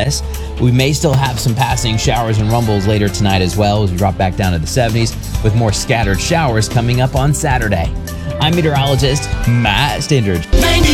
this. We may still have some passing showers and rumbles later tonight as well as we drop back down to the 70s with more scattered showers coming up on Saturday. I'm meteorologist Matt Stindridge.